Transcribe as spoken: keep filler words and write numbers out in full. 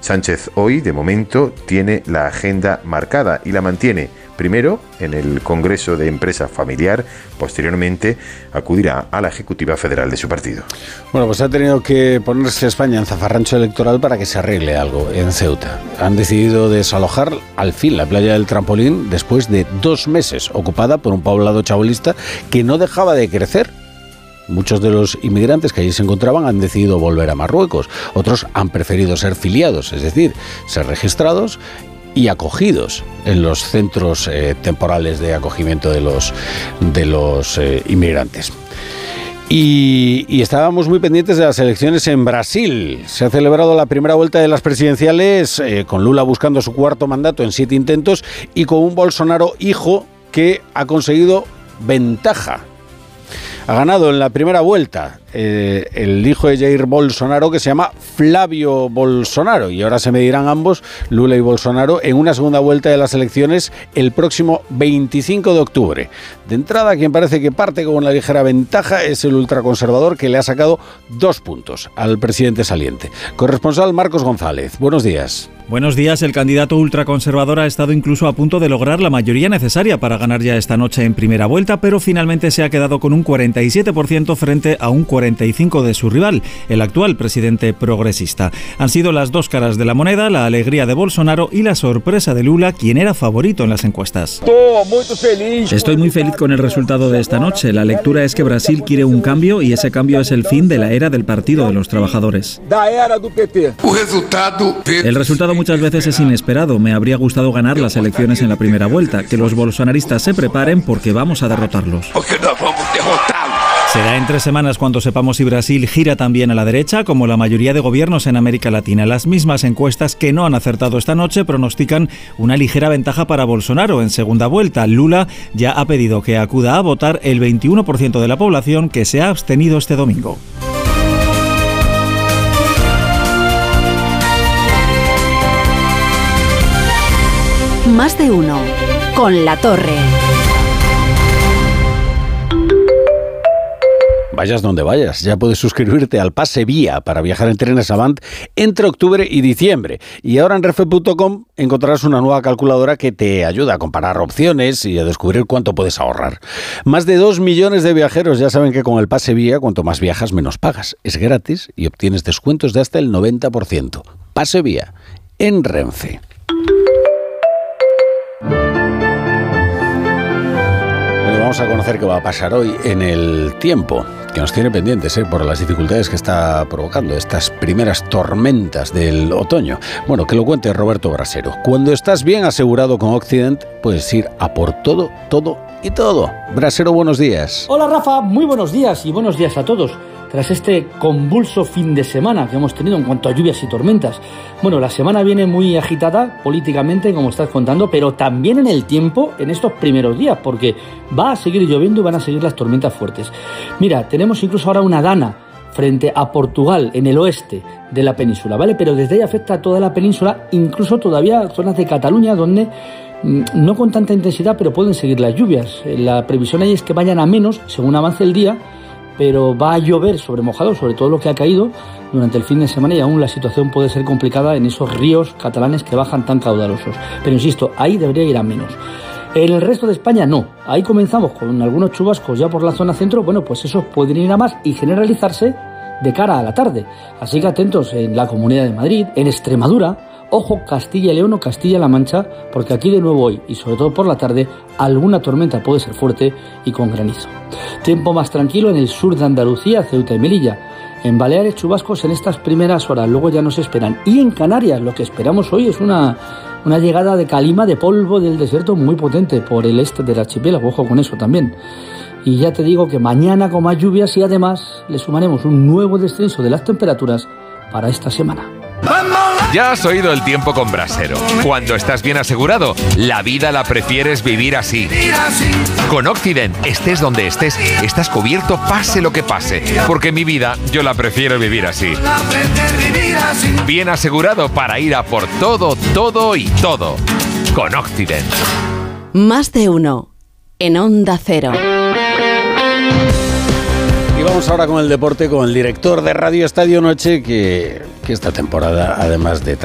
Sánchez hoy, de momento, tiene la agenda marcada y la mantiene. Primero, en el Congreso de Empresa Familiar, posteriormente acudirá a la Ejecutiva Federal de su partido. Bueno, pues ha tenido que ponerse España en zafarrancho electoral para que se arregle algo en Ceuta. Han decidido desalojar al fin la playa del Trampolín después de dos meses ocupada por un poblado chabolista que no dejaba de crecer. Muchos de los inmigrantes que allí se encontraban han decidido volver a Marruecos. Otros han preferido ser filiados, es decir, ser registrados y acogidos en los centros eh, temporales de acogimiento de los, de los eh, inmigrantes. Y, y estábamos muy pendientes de las elecciones en Brasil. Se ha celebrado la primera vuelta de las presidenciales eh, con Lula buscando su cuarto mandato en siete intentos y con un Bolsonaro hijo que ha conseguido ventaja. Ha ganado en la primera vuelta eh, el hijo de Jair Bolsonaro, que se llama Flavio Bolsonaro, y ahora se medirán ambos, Lula y Bolsonaro, en una segunda vuelta de las elecciones el próximo veinticinco de octubre. De entrada, quien parece que parte con una ligera ventaja es el ultraconservador, que le ha sacado dos puntos al presidente saliente. Corresponsal Marcos González, buenos días. Buenos días. El candidato ultraconservador ha estado incluso a punto de lograr la mayoría necesaria para ganar ya esta noche en primera vuelta, pero finalmente se ha quedado con un cuarenta y siete por ciento frente a un cuarenta y cinco por ciento de su rival, el actual presidente progresista. Han sido las dos caras de la moneda, la alegría de Bolsonaro y la sorpresa de Lula, quien era favorito en las encuestas. Estoy muy feliz con el resultado de esta noche. La lectura es que Brasil quiere un cambio y ese cambio es el fin de la era del Partido de los Trabajadores. El resultado muchas veces es inesperado. Me habría gustado ganar las elecciones en la primera vuelta. Que los bolsonaristas se preparen porque vamos a derrotarlos. Será en tres semanas cuando sepamos si Brasil gira también a la derecha, como la mayoría de gobiernos en América Latina. Las mismas encuestas que no han acertado esta noche pronostican una ligera ventaja para Bolsonaro en segunda vuelta. Lula ya ha pedido que acuda a votar el veintiuno por ciento de la población que se ha abstenido este domingo. Más de uno, con La Torre. Vayas donde vayas, ya puedes suscribirte al Pase Vía para viajar en trenes Avant entre octubre y diciembre. Y ahora en renfe punto com encontrarás una nueva calculadora que te ayuda a comparar opciones y a descubrir cuánto puedes ahorrar. Más de dos millones de viajeros ya saben que con el Pase Vía, cuanto más viajas, menos pagas. Es gratis y obtienes descuentos de hasta el noventa por ciento. Pase Vía, en Renfe. Vamos a conocer qué va a pasar hoy en el tiempo, que nos tiene pendientes ¿eh? por las dificultades que está provocando estas primeras tormentas del otoño. Bueno, que lo cuente Roberto Brasero. Cuando estás bien asegurado con Occident, puedes ir a por todo, todo y todo. Brasero, buenos días. Hola Rafa, muy buenos días y buenos días a todos. Tras este convulso fin de semana que hemos tenido en cuanto a lluvias y tormentas. Bueno, la semana viene muy agitada políticamente, como estás contando, pero también en el tiempo en estos primeros días, porque va a seguir lloviendo y van a seguir las tormentas fuertes. Mira, tenemos incluso ahora una dana frente a Portugal, en el oeste de la península, ¿vale? Pero desde ahí afecta a toda la península, incluso todavía zonas de Cataluña, donde no con tanta intensidad, pero pueden seguir las lluvias. La previsión ahí es que vayan a menos según avance el día, pero va a llover sobre mojado, sobre todo lo que ha caído durante el fin de semana, y aún la situación puede ser complicada en esos ríos catalanes que bajan tan caudalosos. Pero insisto, ahí debería ir a menos. En el resto de España no. Ahí comenzamos con algunos chubascos ya por la zona centro. Bueno, pues esos pueden ir a más y generalizarse de cara a la tarde. Así que atentos en la Comunidad de Madrid, en Extremadura. Ojo, Castilla y León o Castilla-La Mancha, porque aquí de nuevo hoy, y sobre todo por la tarde, alguna tormenta puede ser fuerte y con granizo. Tiempo más tranquilo en el sur de Andalucía, Ceuta y Melilla. En Baleares, chubascos en estas primeras horas, luego ya nos esperan. Y en Canarias, lo que esperamos hoy es una, una llegada de calima, de polvo del desierto muy potente por el este del archipiélago. Ojo con eso también. Y ya te digo que mañana con más lluvias y además le sumaremos un nuevo descenso de las temperaturas para esta semana. Ya has oído el tiempo con Brasero. Cuando estás bien asegurado, la vida la prefieres vivir así. Con Occident, estés donde estés, estás cubierto pase lo que pase. Porque mi vida, yo la prefiero vivir así. Bien asegurado para ir a por todo, todo y todo. Con Occident. Más de uno. En Onda Cero. Y vamos ahora con el deporte, con el director de Radio Estadio Noche, que, que esta temporada, además de